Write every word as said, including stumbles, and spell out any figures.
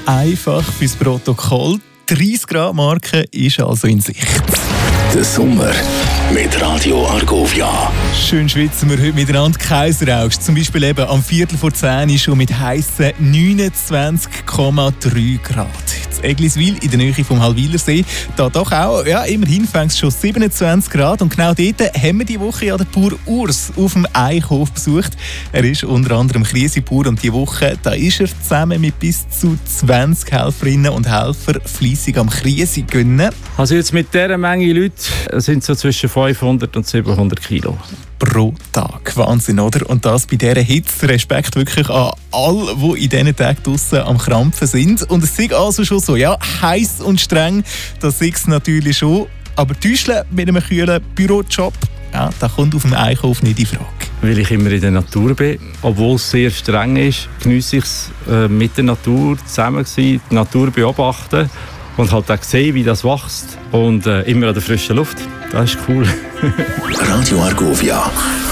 einfach fürs Protokoll. dreißig Grad Marke ist also in Sicht. Der Sommer mit Radio Argovia. Schön schwitzen wir heute miteinander. Kaiserausch, zum Beispiel eben am Viertel vor zehn schon mit heissen neunundzwanzig Komma drei Grad. In Egliswil in der Nähe vom Halwilersee, da doch auch, ja, immerhin fängt es schon siebenundzwanzig Grad. Und genau dort haben wir die Woche ja den Bauer Urs auf dem Eichhof besucht. Er ist unter anderem Kriesebauer und diese Woche da ist er zusammen mit bis zu zwanzig Helferinnen und Helfern fleissig am Kriesi gönnen. Also jetzt mit dieser Menge Leute sind so zwischen fünfhundert und siebenhundert Kilo. Pro Tag. Wahnsinn, oder? Und das bei dieser Hitze. Respekt wirklich an alle, die in diesen Tagen draussen am Krampfen sind. Und es ist also schon so, ja, heiß und streng, das ist es natürlich schon. Aber täuscheln mit einem kühlen Bürojob, ja, das kommt auf dem Eichhof nicht in Frage. Weil ich immer in der Natur bin, obwohl es sehr streng ist, geniesse ich es äh, mit der Natur zusammen sein, die Natur beobachten und halt auch sehen, wie das wächst und äh, immer an der frischen Luft. Das ist cool. Radio Argovia.